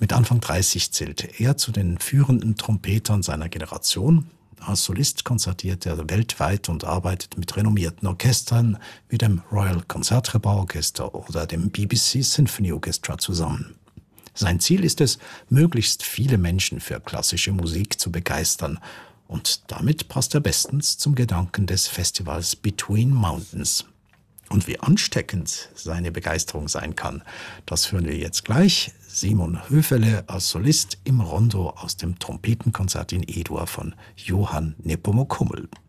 Mit Anfang 30 zählte er zu den führenden Trompetern seiner Generation. Als Solist konzertiert er weltweit und arbeitet mit renommierten Orchestern wie dem Royal Concertgebouw-Orchester oder dem BBC Symphony Orchestra zusammen. Sein Ziel ist es, möglichst viele Menschen für klassische Musik zu begeistern. Und damit passt er bestens zum Gedanken des Festivals Between Mountains. Und wie ansteckend seine Begeisterung sein kann, das hören wir jetzt gleich. Simon Höfele als Solist im Rondo aus dem Trompetenkonzert in E-Dur von Johann Nepomuk Hummel.